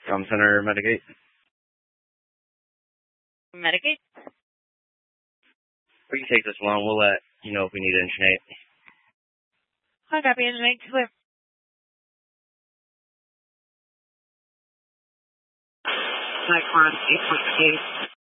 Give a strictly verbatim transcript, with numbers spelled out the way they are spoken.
Trauma Center, Medigate. Medigate? We can take this along. We'll let you know if we need to intonate. I copy intonate. Clear. Nightcrawler eight point eight.